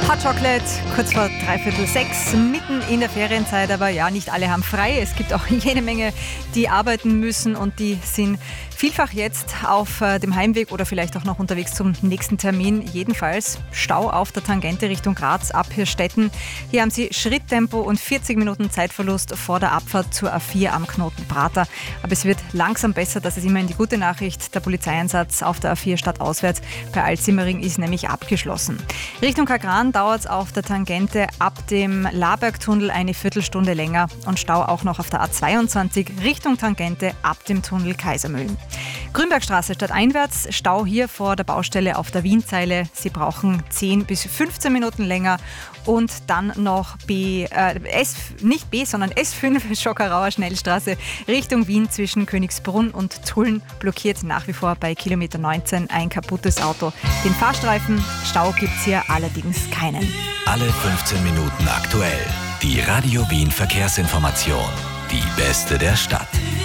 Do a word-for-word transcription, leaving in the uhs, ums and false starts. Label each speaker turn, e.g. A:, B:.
A: Hot Chocolate, kurz vor dreiviertel sechs, mitten in der Ferienzeit, aber ja, nicht alle haben frei. Es gibt auch jede Menge, die arbeiten müssen und die sind vielfach jetzt auf dem Heimweg oder vielleicht auch noch unterwegs zum nächsten Termin. Jedenfalls Stau auf der Tangente Richtung Graz ab Hirstetten. Hier haben Sie Schritttempo und vierzig Minuten Zeitverlust vor der Abfahrt zur A vier am Knoten Prater. Aber es wird langsam besser, das ist immerhin die gute Nachricht. Der Polizeieinsatz auf der A vier stadtauswärts bei Altsimmering ist nämlich abgeschlossen. Richtung Kagran dauert es auf der Tangente ab dem Labergtunnel eine Viertelstunde länger und Stau auch noch auf der A zweiundzwanzig Richtung Tangente ab dem Tunnel Kaisermühlen. Grünbergstraße stadteinwärts, Stau hier vor der Baustelle auf der Wienzeile. Sie brauchen zehn bis fünfzehn Minuten länger. Und dann noch B, äh, S, nicht B, sondern S fünf, Schockerauer Schnellstraße Richtung Wien zwischen Königsbrunn und Tulln blockiert nach wie vor bei Kilometer neunzehn ein kaputtes Auto. Den Fahrstreifen, Stau gibt es hier allerdings keinen.
B: Alle fünfzehn Minuten aktuell. Die Radio Wien Verkehrsinformation. Die beste der Stadt.